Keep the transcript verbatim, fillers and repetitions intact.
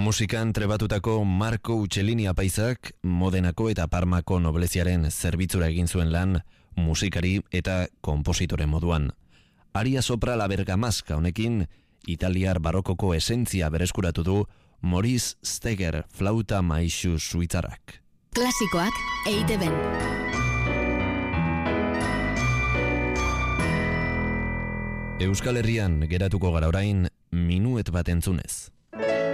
musikan trebatutako Marco Uccellini apaizak Modenako eta Parmako nobleziaren zerbitzura egin zuen lan musikari eta konpositore moduan. Aria sopra la bergamasca honekin italiar barokoko esentzia bereskuratu du Maurice Steger flauta maisu suitzarrak. Klasikoak E I T B-n. Euskal Herrian geratuko gara orain minuet bat entzunez.